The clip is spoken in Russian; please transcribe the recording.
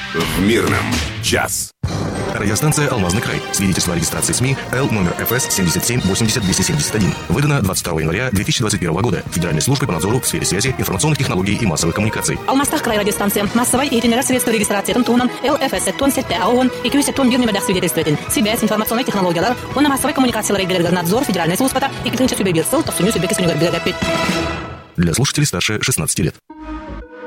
В мирном час. Радиостанция «Алмазный край». Свидетельство о регистрации СМИ Л номер ФС 77 80 271. Выдано 22 января 2021 года Федеральной службой по надзору в сфере связи, информационных технологий и массовых коммуникаций. Алмастах край радиостанция. Массовой и средства регистрации тонтуном ЛФС тон сетте АОН и кюсе тон бирнемедах свидетельствователь. Связь, информационные технологии, он на массовой коммуникации регулярный надзор Федеральной службы и китынча субъект. Для слушателей старше 16 лет.